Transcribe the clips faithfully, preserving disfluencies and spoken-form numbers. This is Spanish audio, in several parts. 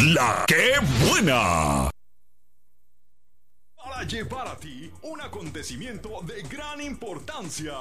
La que buena. Para llevar a ti un acontecimiento de gran importancia.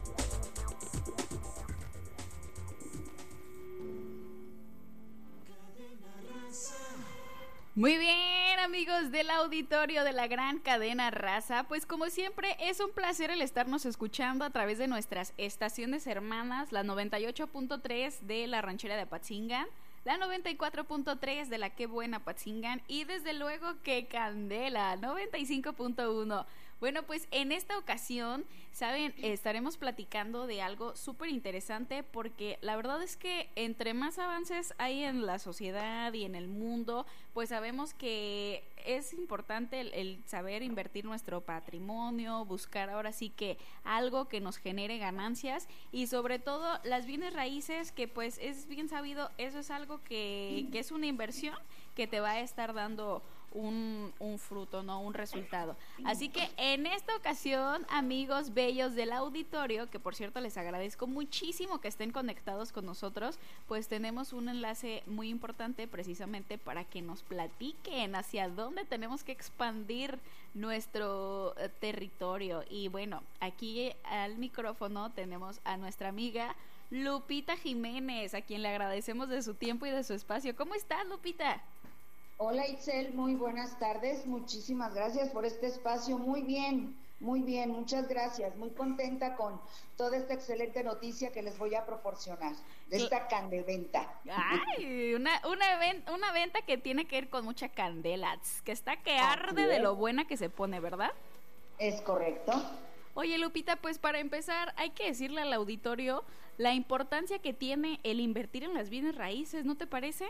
Muy bien, amigos del auditorio de la gran cadena Raza, pues como siempre es un placer el estarnos escuchando a través de nuestras estaciones hermanas, la noventa y ocho punto tres de la ranchera de Apatzingán, la noventa y cuatro punto tres de la Qué Buena Apatzingán y desde luego que Candela, noventa y cinco punto uno. Bueno, pues en esta ocasión, saben, estaremos platicando de algo súper interesante porque la verdad es que entre más avances hay en la sociedad y en el mundo, pues sabemos que es importante el, el saber invertir nuestro patrimonio, buscar ahora sí que algo que nos genere ganancias y sobre todo las bienes raíces, que pues es bien sabido, eso es algo que, que es una inversión que te va a estar dando Un, un fruto, no un resultado. Así que en esta ocasión, amigos bellos del auditorio, que por cierto les agradezco muchísimo que estén conectados con nosotros, pues tenemos un enlace muy importante precisamente para que nos platiquen hacia dónde tenemos que expandir nuestro eh, territorio. Y bueno, aquí al micrófono tenemos a nuestra amiga Lupita Jiménez, a quien le agradecemos de su tiempo y de su espacio. ¿Cómo estás, Lupita? Hola Itzel, muy buenas tardes, muchísimas gracias por este espacio, muy bien, muy bien, muchas gracias, muy contenta con toda esta excelente noticia que les voy a proporcionar, de esta candeventa. Ay, una, una, ven, una venta que tiene que ir con mucha candela, que está que arde de lo buena que se pone, ¿verdad? Es correcto. Oye, Lupita, pues para empezar hay que decirle al auditorio la importancia que tiene el invertir en las bienes raíces, ¿no te parece?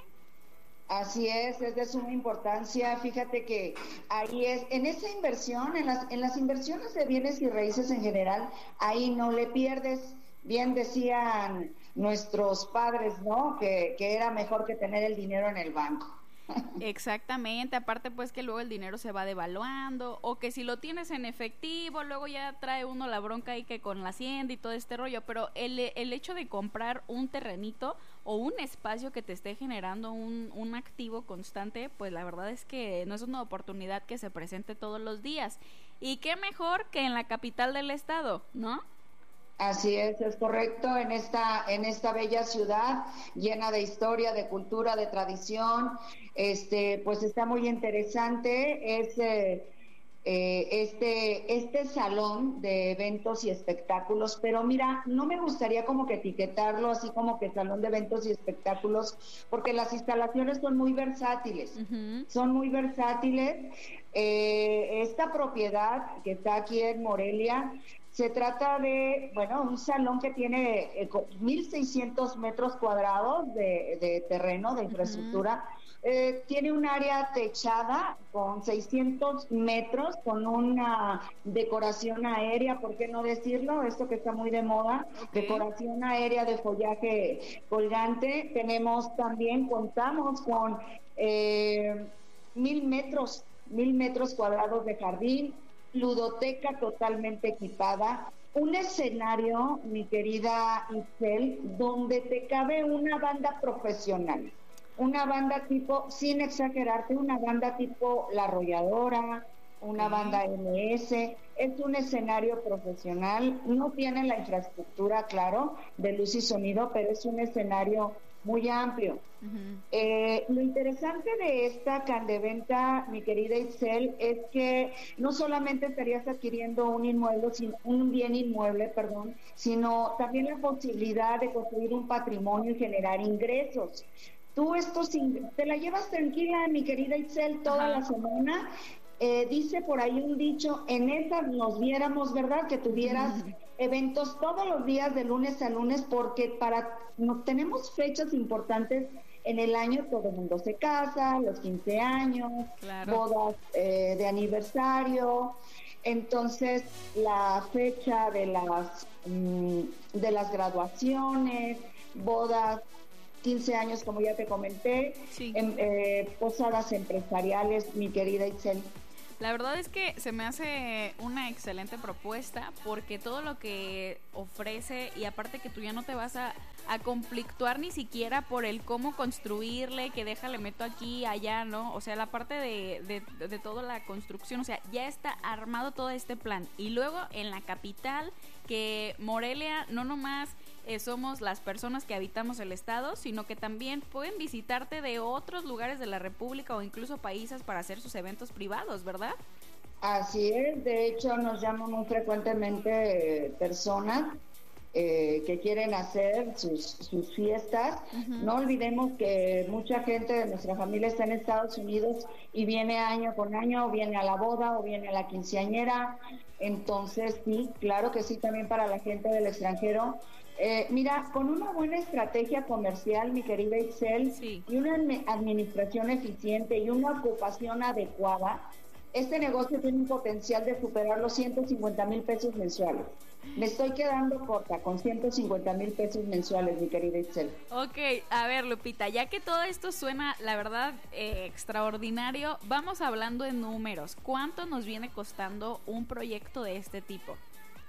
Así es, es de suma importancia. Fíjate que ahí es, en esa inversión, en las, en las inversiones de bienes y raíces en general, ahí no le pierdes. Bien decían nuestros padres, ¿no? Que, que era mejor que tener el dinero en el banco. Exactamente, aparte pues que luego el dinero se va devaluando o que si lo tienes en efectivo luego ya trae uno la bronca ahí que con la hacienda y todo este rollo, pero el, el hecho de comprar un terrenito o un espacio que te esté generando un, un activo constante, pues la verdad es que no es una oportunidad que se presente todos los días y qué mejor que en la capital del estado, ¿no? Así es, es correcto, en esta, en esta bella ciudad llena de historia, de cultura, de tradición, este, pues está muy interesante, es eh, eh, este, este salón de eventos y espectáculos, pero mira, no me gustaría como que etiquetarlo así como que salón de eventos y espectáculos, porque las instalaciones son muy versátiles, uh-huh. son muy versátiles. Eh, esta propiedad que está aquí en Morelia, se trata de, bueno, un salón que tiene eh, mil seiscientos metros cuadrados de, de terreno, de infraestructura. Uh-huh. Eh, tiene un área techada con seiscientos metros, con una decoración aérea, ¿por qué no decirlo? Esto que está muy de moda, okay. Decoración aérea de follaje colgante. Tenemos también, contamos con eh, mil metros, mil metros cuadrados de jardín, ludoteca totalmente equipada, un escenario, mi querida Itzel, donde te cabe una banda profesional, una banda tipo, sin exagerarte, una banda tipo La Arrolladora, una uh-huh. banda M S, es un escenario profesional, no tiene la infraestructura, claro, de luz y sonido, pero es un escenario muy amplio. Uh-huh. Eh, lo interesante de esta candeventa, mi querida Itzel, es que no solamente estarías adquiriendo un inmueble, sino, un bien inmueble, perdón, sino también la posibilidad de construir un patrimonio y generar ingresos. Tú esto sin, te la llevas tranquila, mi querida Itzel, toda uh-huh. la semana. Eh, dice por ahí un dicho, en esas nos viéramos, ¿verdad? Que tuvieras uh-huh. eventos todos los días de lunes a lunes, porque para no, tenemos fechas importantes en el año, todo el mundo se casa, los quince años, claro. bodas eh, de aniversario, entonces la fecha de las mmm, de las graduaciones, bodas, quince años, como ya te comenté, sí. en, eh, posadas empresariales, mi querida Itzel. La verdad es que se me hace una excelente propuesta porque todo lo que ofrece y aparte que tú ya no te vas a, a conflictuar ni siquiera por el cómo construirle, que déjale meto aquí, allá, ¿no? O sea, la parte de, de, de toda la construcción, o sea, ya está armado todo este plan. Y luego en la capital, que Morelia no nomás eh, somos las personas que habitamos el estado, sino que también pueden visitarte de otros lugares de la república o incluso países para hacer sus eventos privados, ¿verdad? Así es, de hecho nos llaman muy frecuentemente eh, personas eh, que quieren hacer sus, sus fiestas. Uh-huh. No olvidemos que mucha gente de nuestra familia está en Estados Unidos y viene año con año, o viene a la boda, o viene a la quinceañera. Entonces sí, claro que sí, también para la gente del extranjero. Eh, mira, con una buena estrategia comercial, mi querida Itzel, sí. y una administración eficiente y una ocupación adecuada, este negocio tiene un potencial de superar los ciento cincuenta mil pesos mensuales. Me estoy quedando corta con ciento cincuenta mil pesos mensuales, mi querida Itzel. Ok, a ver, Lupita, ya que todo esto suena, la verdad, eh, extraordinario, vamos hablando en números. ¿Cuánto nos viene costando un proyecto de este tipo?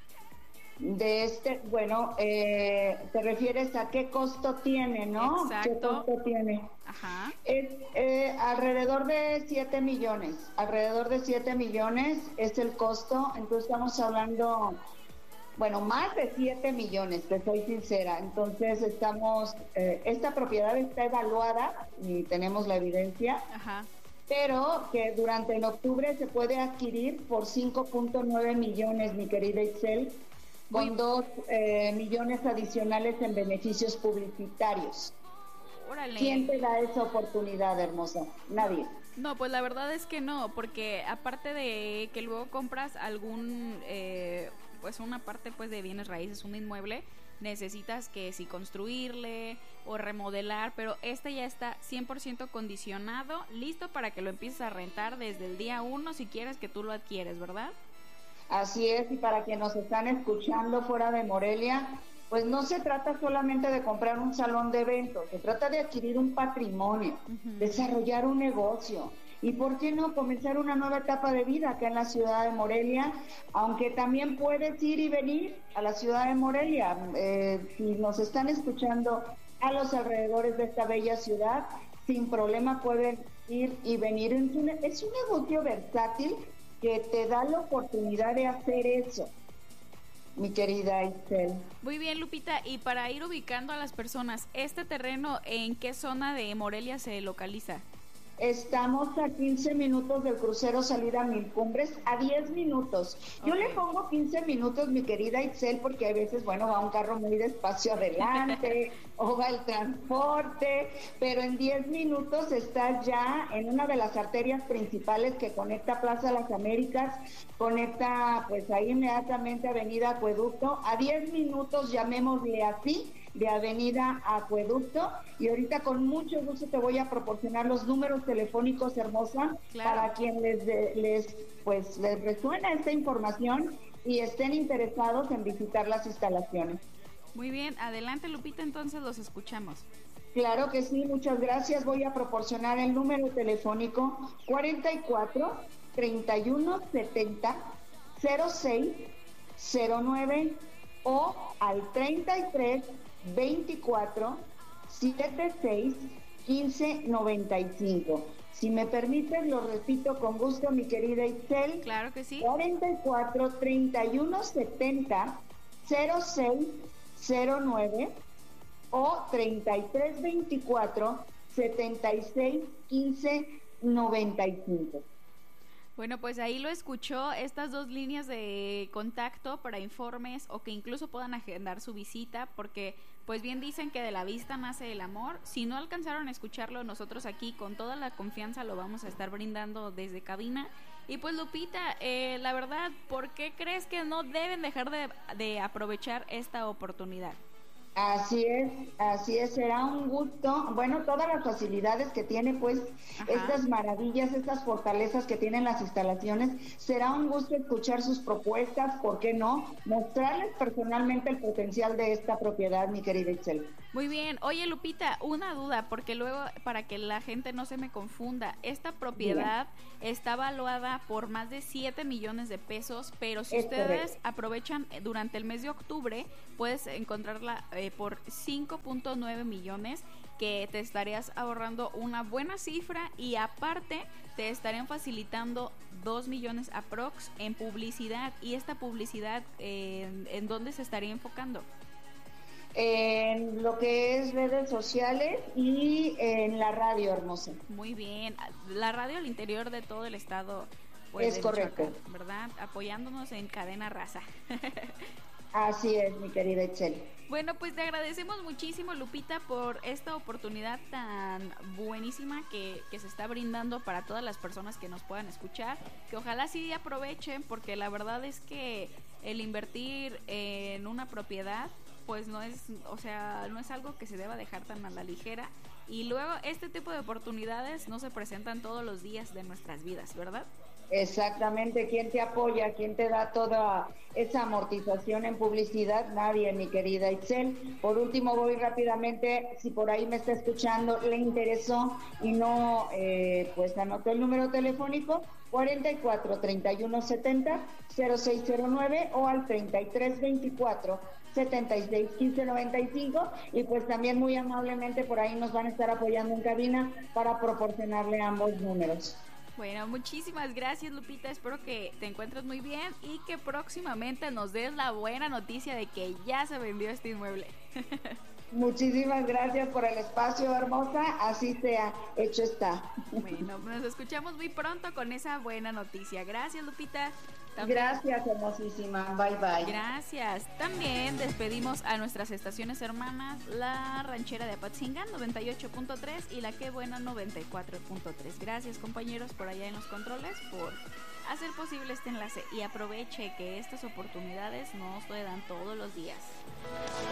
De este, bueno, eh, te refieres a qué costo tiene, ¿no? Exacto. ¿Qué costo tiene? Ajá. Es eh, alrededor de siete millones, alrededor de siete millones es el costo, entonces estamos hablando, bueno, más de siete millones, te soy sincera. Entonces estamos, eh, esta propiedad está evaluada y tenemos la evidencia. Ajá. Pero que durante en octubre se puede adquirir por cinco punto nueve millones, mi querida Itzel, con dos eh, millones adicionales en beneficios publicitarios. Órale. ¿Quién te da esa oportunidad, hermosa? Nadie. No, pues la verdad es que no, porque aparte de que luego compras algún, eh, pues una parte pues de bienes raíces, un inmueble, necesitas que si construirle o remodelar, pero este ya está cien por ciento condicionado, listo para que lo empieces a rentar desde el día uno si quieres que tú lo adquieres, ¿verdad? Así es, y para quienes nos están escuchando fuera de Morelia, pues no se trata solamente de comprar un salón de eventos, se trata de adquirir un patrimonio, uh-huh. desarrollar un negocio y, ¿por qué no?, comenzar una nueva etapa de vida acá en la ciudad de Morelia, aunque también puedes ir y venir a la ciudad de Morelia. Eh, si nos están escuchando a los alrededores de esta bella ciudad, sin problema pueden ir y venir. Es un, es un negocio versátil que te da la oportunidad de hacer eso, mi querida Itzel. Muy bien, Lupita, y para ir ubicando a las personas, ¿este terreno en qué zona de Morelia se localiza? Estamos a quince minutos del crucero salida a Mil Cumbres, a diez minutos. Yo okay. le pongo quince minutos, mi querida Itzel, porque a veces, bueno, va un carro muy despacio adelante o va el transporte, pero en diez minutos estás ya en una de las arterias principales que conecta Plaza Las Américas, conecta pues ahí inmediatamente Avenida Acueducto, a diez minutos, llamémosle así, de Avenida Acueducto, y ahorita con mucho gusto te voy a proporcionar los números telefónicos, hermosa, claro. para quien les, les pues les resuena esta información y estén interesados en visitar las instalaciones. Muy bien, adelante, Lupita, entonces los escuchamos. Claro que sí, muchas gracias. Voy a proporcionar el número telefónico cuarenta y cuatro, treinta y uno, setenta, cero seis, cero nueve o al treinta y tres, veinticuatro, setenta y seis, quince, noventa y cinco. Si me permites, lo repito con gusto, mi querida Itzel. Claro que sí. cuarenta y cuatro, treinta y uno, setenta, cero seis, cero nueve o treinta y tres, veinticuatro, setenta y seis, quince, noventa y cinco. Bueno, pues ahí lo escuchó, estas dos líneas de contacto para informes o que incluso puedan agendar su visita, porque pues bien dicen que de la vista nace el amor. Si no alcanzaron a escucharlo, nosotros aquí con toda la confianza lo vamos a estar brindando desde cabina. Y pues Lupita, eh, la verdad, ¿por qué crees que no deben dejar de, de aprovechar esta oportunidad? Así es, así es, será un gusto, bueno, todas las facilidades que tiene, pues, Ajá. estas maravillas, estas fortalezas que tienen las instalaciones, será un gusto escuchar sus propuestas, ¿por qué no? Mostrarles personalmente el potencial de esta propiedad, mi querida Itzel. Muy bien. Oye, Lupita, una duda, porque luego, para que la gente no se me confunda, esta propiedad Bien. está valuada por más de siete millones de pesos, pero si es ustedes correcto. aprovechan durante el mes de octubre, puedes encontrarla eh, por cinco punto nueve millones, que te estarías ahorrando una buena cifra y aparte te estarían facilitando dos millones aprox en publicidad. ¿Y esta publicidad eh, en, en dónde se estaría enfocando? En lo que es redes sociales y en la radio, hermosa. Muy bien. La radio al interior de todo el estado, pues, es correcto, Michoacán, ¿verdad? Apoyándonos en Cadena Raza. Así es, mi querida Itzel. Bueno, pues te agradecemos muchísimo, Lupita, por esta oportunidad tan buenísima que, que se está brindando para todas las personas que nos puedan escuchar, que ojalá sí aprovechen, porque la verdad es que el invertir en una propiedad pues no es, o sea, no es algo que se deba dejar tan a la ligera, y luego este tipo de oportunidades no se presentan todos los días de nuestras vidas, ¿verdad? Exactamente. ¿Quién te apoya? ¿Quién te da toda esa amortización en publicidad? Nadie, mi querida Itzel. Por último, voy rápidamente, si por ahí me está escuchando, le interesó y no, eh, pues anotó el número telefónico, cuarenta y cuatro, treinta y uno, setenta, cero seis cero nueve o al treinta y tres, veinticuatro, setenta y seis, quince, noventa y cinco, y pues también muy amablemente por ahí nos van a estar apoyando en cabina para proporcionarle ambos números. Bueno, muchísimas gracias, Lupita, espero que te encuentres muy bien y que próximamente nos des la buena noticia de que ya se vendió este inmueble. Muchísimas gracias por el espacio, hermosa, así sea, hecho está. Bueno, nos escuchamos muy pronto con esa buena noticia. Gracias, Lupita. También, gracias, hermosísima, bye bye. Gracias. También despedimos a nuestras estaciones hermanas, la Ranchera de Apatzingán noventa y ocho punto tres y la Qué Buena noventa y cuatro punto tres. Gracias, compañeros, por allá en los controles, por hacer posible este enlace, y aproveche que estas oportunidades no se dan todos los días.